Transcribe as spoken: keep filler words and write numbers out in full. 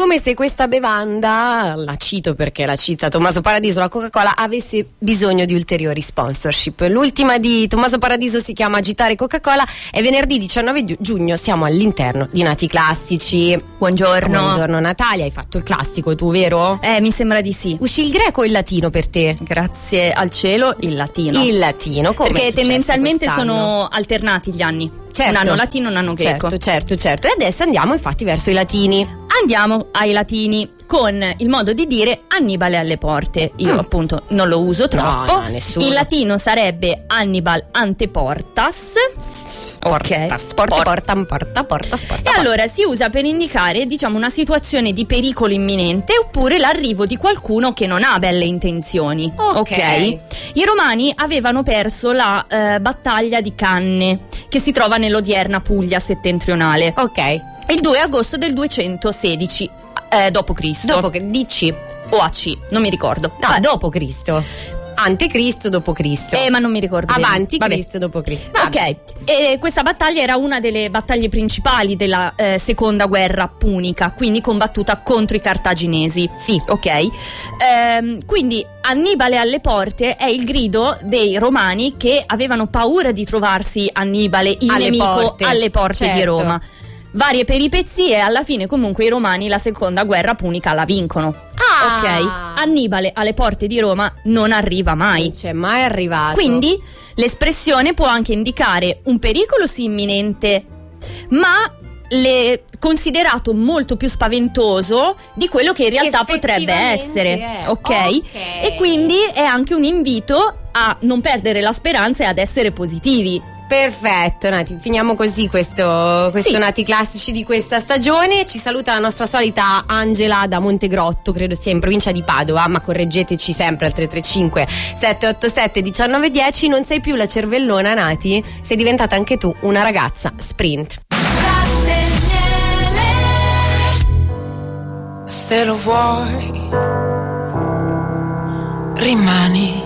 come se questa bevanda, la cito perché la cita Tommaso Paradiso, la Coca-Cola, avesse bisogno di ulteriori sponsorship. L'ultima di Tommaso Paradiso si chiama Agitare Coca-Cola e venerdì diciannove giugno siamo all'interno di Nati Classici. Buongiorno. Buongiorno Natalia, hai fatto il classico tu, vero? Eh, mi sembra di sì. Uscì il greco o il latino per te? Grazie al cielo, il latino. Il latino, come perché tendenzialmente quest'anno? sono alternati gli anni. Certo. Un anno latino, un anno greco. Certo, certo, certo. E adesso andiamo infatti verso i latini. Andiamo ai latini con il modo di dire Annibale alle porte. Io Mm. appunto non lo uso troppo. No, no, nessuno. Il latino sarebbe Hannibal ante portas. Porta, Ok. porta, Por- porta, porta, porta, porta. E allora si usa per indicare, diciamo, una situazione di pericolo imminente oppure l'arrivo di qualcuno che non ha belle intenzioni. Ok. I Romani avevano perso la eh, battaglia di Canne, che si trova nell'odierna Puglia settentrionale, Ok. il due agosto del duecentosedici eh, dopo Cristo. Dopo che dici? O A C, non mi ricordo. No, Va- dopo Cristo. Ante Cristo, dopo Cristo. Eh, ma non mi ricordo bene. Avanti Vabbè. Cristo, dopo Cristo. Ok, e questa battaglia era una delle battaglie principali della eh, seconda guerra punica, quindi combattuta contro i cartaginesi. Sì. Ok, Ehm, quindi Annibale alle porte è il grido dei romani che avevano paura di trovarsi Annibale, il Alle nemico, porte. alle porte di Certo. Roma. Varie peripezie e alla fine comunque i romani la seconda guerra punica la vincono. Ah. Ok, Annibale alle porte di Roma non arriva mai. Non c'è mai arrivato. Quindi l'espressione può anche indicare un pericolo sì imminente, ma le- considerato molto più spaventoso di quello che in realtà potrebbe Effettivamente essere. è. Ok? Ok. E quindi è anche un invito a non perdere la speranza e ad essere positivi. Perfetto, Nati, finiamo così questo, questo Sì. Nati Classici di questa stagione. Ci saluta la nostra solita Angela da Montegrotto, credo sia in provincia di Padova, ma correggeteci sempre al tre tre cinque sette otto sette uno nove uno zero. Non sei più la cervellona, Nati, sei diventata anche tu una ragazza sprint. Se lo vuoi, rimani.